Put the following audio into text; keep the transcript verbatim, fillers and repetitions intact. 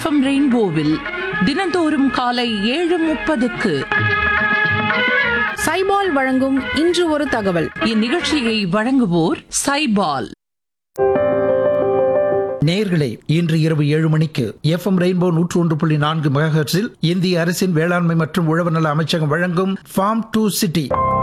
FM ரெயின்போவில் தினந்தோறும் காலை ஏழு முப்பதுக்கு சைபால் வழங்கும் இன்று ஒரு தகவல். இந்நிகழ்ச்சியை வழங்குவோர் சைபால். நேயர்களே, இன்று இரவு ஏழு மணிக்கு எஃப்எம் ரெயின்போ நூற்று ஒன்று புள்ளி நான்கு மெகாஹெர்ட்ஸில் இந்திய அரசின் வேளாண்மை மற்றும் உழவர் நல அமைச்சகம் வழங்கும் ஃபார்ம் டு சிட்டி